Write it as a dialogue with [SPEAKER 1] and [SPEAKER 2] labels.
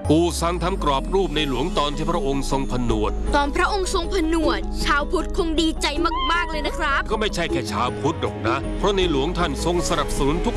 [SPEAKER 1] ปู่ซันทำกรอบรูปในหลวงตอนที่พระองค์ทรงผนวด
[SPEAKER 2] ตอนพระองค์ทรงผนวดชาวพุทธคงดีใจมากๆเลยนะครับ
[SPEAKER 1] ก็ไม่ใช่แค่ชาวพุทธหรอกนะเพราะในหลวงท่านทรงสนับสนุนทุก